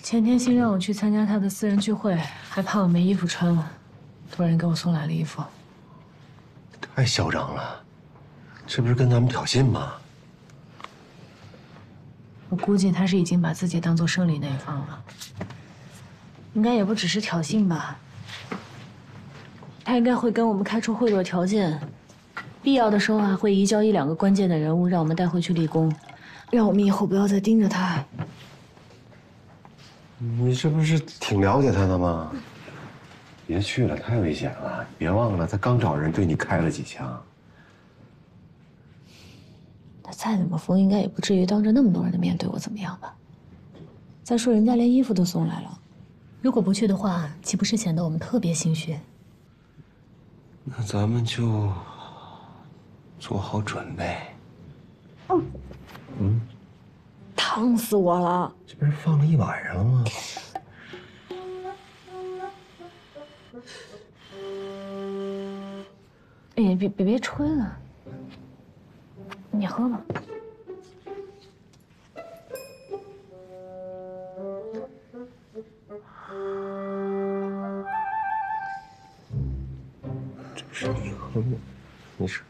前天新让我去参加他的私人聚会，还怕我没衣服穿了，突然给我送来了衣服。 太嚣张了，这不是跟咱们挑衅吗？ 我估计他是已经把自己当做胜利那一方了，应该也不只是挑衅吧。他应该会跟我们开出贿赂条件，必要的时候还会移交1、2个关键的人物，让我们带回去立功，让我们以后不要再盯着他。 你这不是挺了解他的吗？别去了，太危险了！别忘了，他刚找人对你开了几枪。 他再怎么疯，应该也不至于当着那么多人的面对我怎么样吧？再说人家连衣服都送来了，如果不去的话，岂不是显得我们特别心虚？ 那咱们就做好准备。 烫死我了！ 这不是放了一晚上了吗？ 哎呀，别吹了，你喝吧。 这是你喝的，没事。